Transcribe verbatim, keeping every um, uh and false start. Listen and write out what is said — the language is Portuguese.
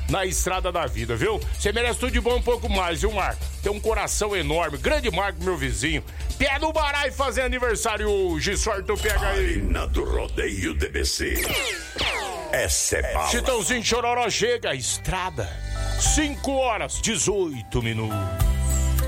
na estrada da vida, viu? Você merece tudo de bom, um pouco mais, viu, Marco? Tem um coração enorme, grande Marco, meu vizinho. Pé no Bará e fazer aniversário hoje, sorte o pega aí. Arena do Rodeio D B C. Essa é bala. Chitãozinho Chororó chega, estrada, cinco horas, dezoito minutos.